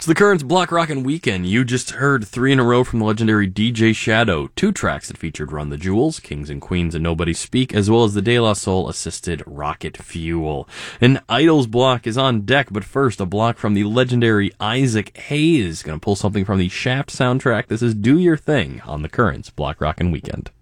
It's the Currents Block Rockin' Weekend. You just heard 3 in a row from the legendary DJ Shadow. 2 tracks that featured Run the Jewels, Kings and Queens and Nobody Speak, as well as the De La Soul assisted Rocket Fuel. An Idols block is on deck, but first a block from the legendary Isaac Hayes. Gonna pull something from the Shaft soundtrack. This is Do Your Thing on the Currents Block Rockin' Weekend.